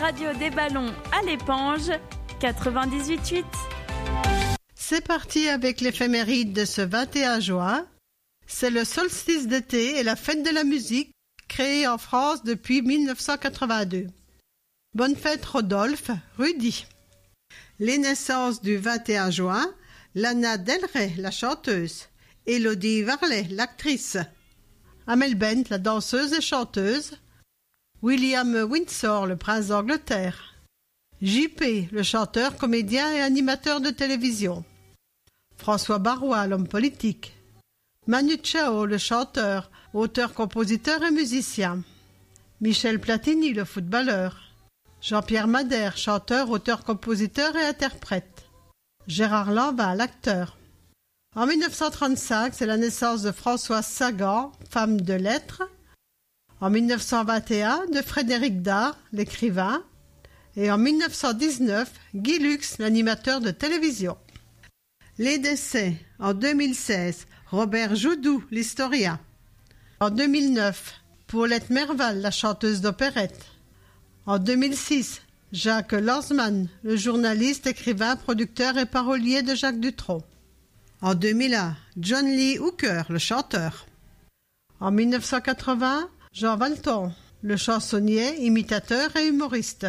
radio des ballons à l'éponge, 98.8. C'est parti avec l'éphéméride de ce 21 juin. C'est le solstice d'été et la fête de la musique créée en France depuis 1982. Bonne fête Rodolphe, Rudy. Les naissances du 21 juin, Lana Del Rey, la chanteuse, Elodie Varlet, l'actrice, Amel Bent, la danseuse et chanteuse, William Windsor, le prince d'Angleterre, JP, le chanteur, comédien et animateur de télévision, François Barois, l'homme politique, Manu Chao, le chanteur, auteur, compositeur et musicien, Michel Platini, le footballeur, Jean-Pierre Madère, chanteur, auteur, compositeur et interprète, Gérard Lanvin, l'acteur. En 1935, c'est la naissance de Françoise Sagan, femme de lettres. En 1921, de Frédéric Dard, l'écrivain. Et en 1919, Guy Lux, l'animateur de télévision. Les décès. En 2016, Robert Joudou, l'historien. En 2009, Paulette Merval, la chanteuse d'opérette. En 2006, Jacques Lanzmann, le journaliste, écrivain, producteur et parolier de Jacques Dutronc. En 2001, John Lee Hooker, le chanteur. En 1980, Jean Valton, le chansonnier, imitateur et humoriste.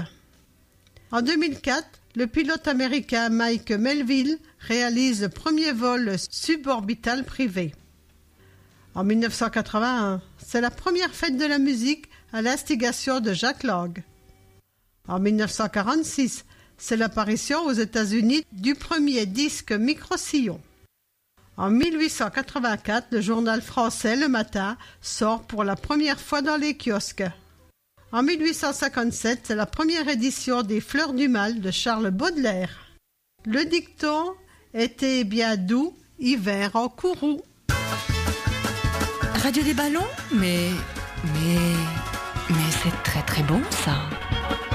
En 2004, le pilote américain Mike Melville réalise le premier vol suborbital privé. En 1981, c'est la première fête de la musique à l'instigation de Jacques Lang. En 1946, c'est l'apparition aux États-Unis du premier disque micro-sillon. En 1884, le journal français Le Matin sort pour la première fois dans les kiosques. En 1857, c'est la première édition des Fleurs du Mal de Charles Baudelaire. Le dicton était bien doux, hiver en courroux. Radio des ballons, mais c'est très très bon ça.